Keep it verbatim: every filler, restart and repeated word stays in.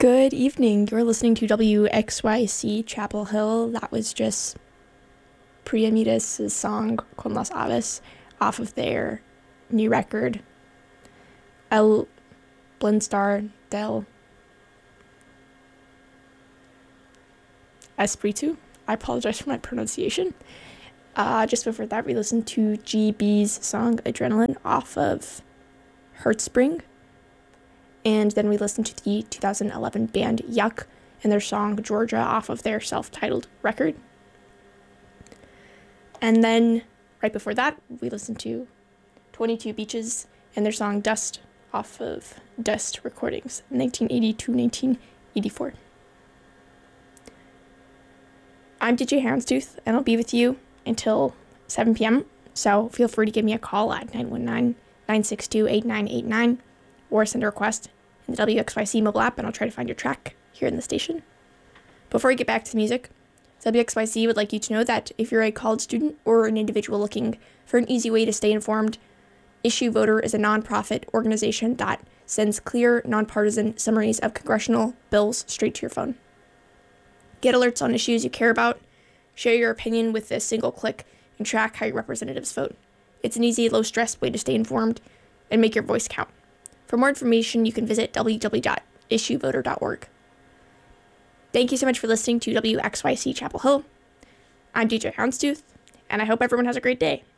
Good evening. You're listening to W X Y C Chapel Hill. That was just Priya Midas' song Con las Aves off of their new record, El Bienestar del Espíritu. I apologize for my pronunciation. Uh, just before that, we listened to G B's song Adrenaline off of Heartspring. And then we listened to the two thousand eleven band Yuck and their song Georgia off of their self-titled record. And then right before that, we listened to twenty-two Beaches and their song Dust off of Dust Recordings, nineteen eighty to nineteen eighty-four. I'm D J Houndstooth, and I'll be with you until seven p.m., so feel free to give me a call at nine one nine, nine six two, eight nine eight nine or send a request in the W X Y C mobile app, and I'll try to find your track here in the station. Before we get back to the music, W X Y C would like you to know that if you're a college student or an individual looking for an easy way to stay informed, Issue Voter is a nonprofit organization that sends clear, nonpartisan summaries of congressional bills straight to your phone. Get alerts on issues you care about, share your opinion with a single click, and track how your representatives vote. It's an easy, low-stress way to stay informed and make your voice count. For more information, you can visit w w w dot issue voter dot org. Thank you so much for listening to W X Y C Chapel Hill. I'm D J Houndstooth, and I hope everyone has a great day.